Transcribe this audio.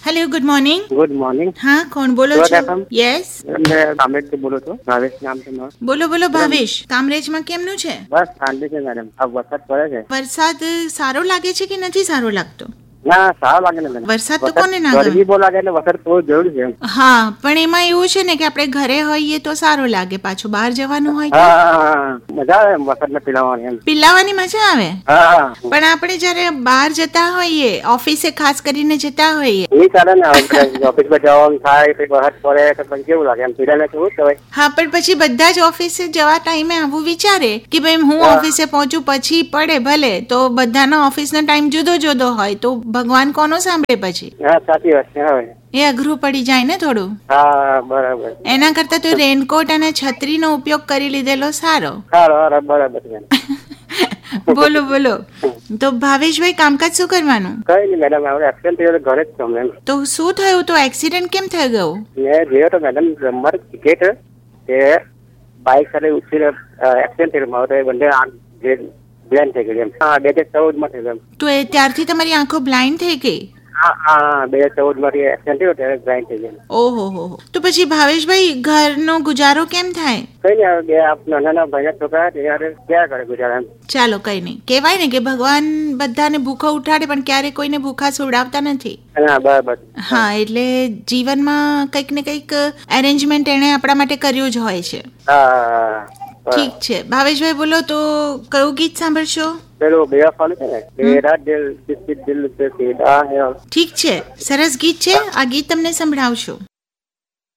Hello, good morning. Good morning. હા, કોણ બોલો Good છો? afternoon. યસ, મેં કામરેજથી બોલું છું. ભાવેશ નામ છે મારું. બોલો બોલો ભાવેશ. કામરેજમાં કેમનું છે? બસ શાંતિ છે મેડમ. આ વરસાદ પડે છે. વરસાદ સારો લાગે છે કે નથી સારો લાગતો? ના, સારો લાગે ને મેડમ. વરસાદ તો કોને ના ગમે? ગરમી બહુ લાગે એટલે વરસાદ બહુ જરૂરી છે એમ. હા, પણ એમાં એવું છે ને કે આપણે ઘરે હોઈએ તો સારો લાગે, પાછું બહાર જવાનું હોય તો હા, મજા આવે એમ વરસાદમાં પીલાવાની એમ. પીલાવાની મજા આવે. હા, પણ આપણે જયારે બહાર જતા હોઈએ, ઓફિસે ખાસ કરીને જતા હોઈએ, એ ચાલે ને. ઓફિસમાં જવાનું થાય પછી વરસાદ પડે તો પછી કેવું લાગે એમ. પીલાને કેવું કહેવાય. હા, પણ પછી બધા જ ઓફિસે જવા ટાઈમે આવું વિચારે કે ભાઈ હું હા. ઓફિસે પહોંચું પછી પડે ભલે, તો બધાનો ઓફિસનો ટાઈમ જુદો જુદો હોય તો ભગવાન કોનો સાંભળે પછી? હા, સાચી વાત છે. હવે એ અઘરું પડી જાય ને થોડું. હા, બરાબર. એના કરતા તો રેનકોટ અને છત્રીનો ઉપયોગ કરી લીધેલો સારો. સારું, બરાબર છે મેડમ. બોલો બોલો. તો ભાવેશભાઈ, કામકાજ શું કરવાનું? કઈ નહીં મેડમ, આપણે એક્સિડન્ટ થયો ઘરે જ છું મેમ. તો શું થયું? તો એક્સિડન્ટ કેમ થઈ ગયો? મેં જોયો તો મેડમ મારી ક્રિકેટ તે બાઇક સાથે ઉછીને એક્સિડન્ટ થયેલું. મારું તો એ બંને આંખ બ્લેન્ડ થઈ ગઈ એમ. હા, 2014 થઈ ગયું. તો એ ત્યારથી તમારી આંખો બ્લાઇન્ડ થઈ ગઈ? હા, 2014 એક્સિડન્ટ થયો ત્યારે બ્લાઇન્ડ થઈ ગયું. ઓહો હો. તો પછી ભાવેશભાઈ, ઘરનો ગુજારો કેમ થાય? કઈ નહીં, બે નાના ભાઈના છોકરા ત્યારે ક્યાં કરે ગુજરાત એમ. ચાલો, કઈ નહીં. કહેવાય ને કે ભગવાન બધાને ભૂખા ઉઠાડે પણ ક્યારે કોઈને ભૂખા સુવડાવતા નથી. હા, બરાબર. હા, એટલે જીવનમાં કંઈક ને કંઈક એરેન્જમેન્ટ એણે આપણા માટે કર્યું જ હોય છે. હા, ઠીક છે ભાવેશભાઈ, બોલો તો કયું ગીત સાંભળશો? પેલું બેવફાનું છે ને, તેરા દિલ કિસી દિલ સે ફિદા હૈ. ઠીક છે, સરસ ગીત છે. આ ગીત તમને સંભળાવશો.